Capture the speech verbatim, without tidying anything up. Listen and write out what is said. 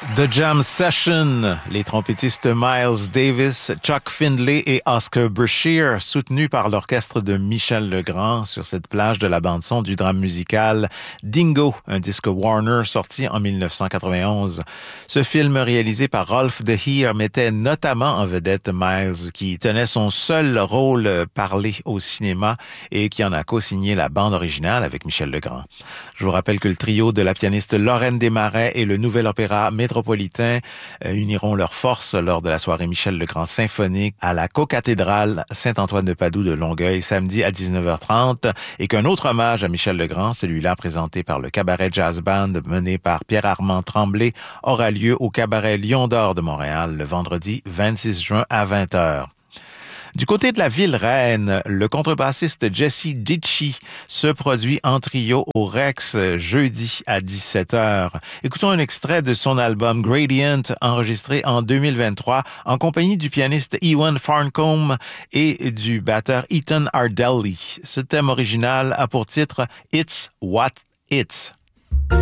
The Jam Session, les trompettistes Miles Davis, Chuck Findlay et Oscar Brashear, soutenus par l'orchestre de Michel Legrand sur cette plage de la bande-son du drame musical Dingo, un disque Warner sorti en dix-neuf cent quatre-vingt-onze. Ce film réalisé par Rolf de Heer mettait notamment en vedette Miles, qui tenait son seul rôle parlé au cinéma et qui en a co-signé la bande originale avec Michel Legrand. Je vous rappelle que le trio de la pianiste Lorraine Desmarais et le Nouvel Opéra Métropolitain euh, uniront leurs forces lors de la soirée Michel Legrand symphonique à la cocathédrale Saint-Antoine de Padoue de Longueuil samedi à dix-neuf heures trente et qu'un autre hommage à Michel Legrand, celui-là présenté par le Cabaret Jazz Band mené par Pierre-Armand Tremblay, aura lieu au Cabaret Lion d'Or de Montréal le vendredi vingt-six juin à vingt heures. Du côté de la ville reine, le contrebassiste Jesse Ditchy se produit en trio au Rex jeudi à dix-sept heures. Écoutons un extrait de son album Gradient, enregistré en deux mille vingt-trois en compagnie du pianiste Ewan Farncombe et du batteur Ethan Ardelli. Ce thème original a pour titre It's What It's.